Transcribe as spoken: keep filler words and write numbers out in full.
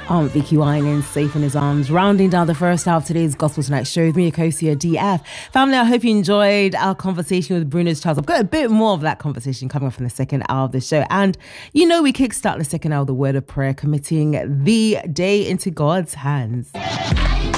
I'm Vicky Winans, safe in his arms. Rounding down the first half of today's Gospel Tonight show with me, Akosia D F. Family, I hope you enjoyed our conversation with Bruno's Charles. I've got a bit more of that conversation coming up in the second hour of the show. And you know, we kickstart the second hour of the word of prayer, committing the day into God's hands.